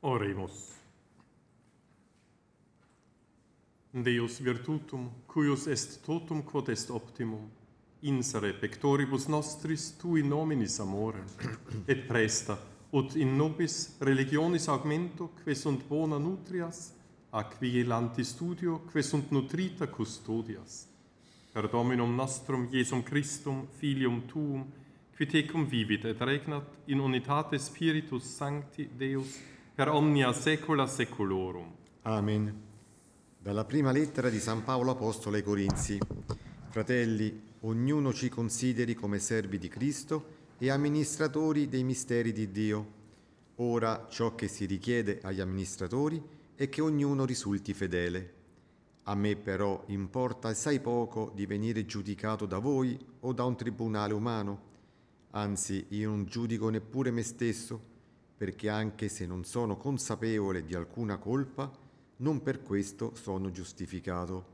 Oremus. Deus virtutum, cuius est totum quod est optimum, insere pectoribus nostris tui nominis amore, et presta, ut in nobis religionis augmento, que sunt bona nutrias, ac vigilanti studio, que sunt nutrita custodias. Per Dominum nostrum Iesum Christum, Filium Tuum, qui tecum vivit et regnat in unitate Spiritus Sancti Deus, per omnia saecula saeculorum. Amen. Dalla prima lettera di San Paolo Apostolo ai Corinzi. Fratelli, ognuno ci consideri come servi di Cristo e amministratori dei misteri di Dio. Ora ciò che si richiede agli amministratori è che ognuno risulti fedele. A me però importa assai poco di venire giudicato da voi o da un tribunale umano. Anzi, io non giudico neppure me stesso, perché anche se non sono consapevole di alcuna colpa, non per questo sono giustificato.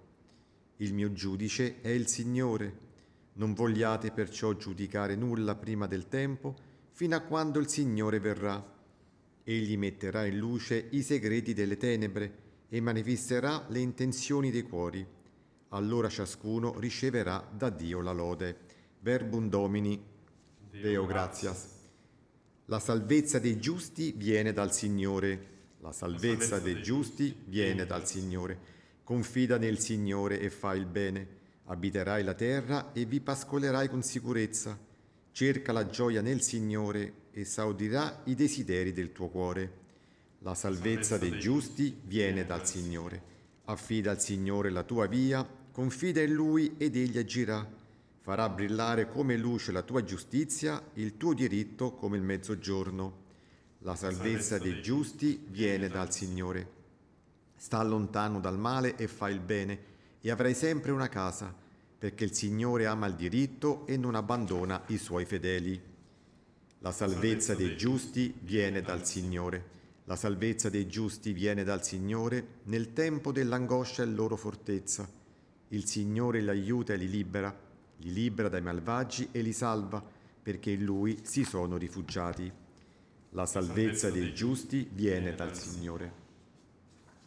Il mio giudice è il Signore. Non vogliate perciò giudicare nulla prima del tempo, fino a quando il Signore verrà. Egli metterà in luce i segreti delle tenebre e manifesterà le intenzioni dei cuori. Allora ciascuno riceverà da Dio la lode. Verbum Domini, Deo gratias. La salvezza dei giusti viene dal Signore. La salvezza dei giusti viene dal Signore. Confida nel Signore e fai il bene. Abiterai la terra e vi pascolerai con sicurezza. Cerca la gioia nel Signore e esaudirà i desideri del tuo cuore. La salvezza dei giusti viene dal Signore. Affida al Signore la tua via, confida in Lui ed Egli agirà. Farà brillare come luce la tua giustizia, il tuo diritto come il mezzogiorno. La salvezza dei giusti viene dal Signore. Sta lontano dal male e fai il bene, e avrai sempre una casa, perché il Signore ama il diritto e non abbandona i suoi fedeli. La salvezza dei giusti viene dal Signore. La salvezza dei giusti viene dal Signore, nel tempo dell'angoscia è loro fortezza. Il Signore li aiuta e li libera dai malvagi e li salva, perché in Lui si sono rifugiati. La salvezza dei giusti viene dal Signore.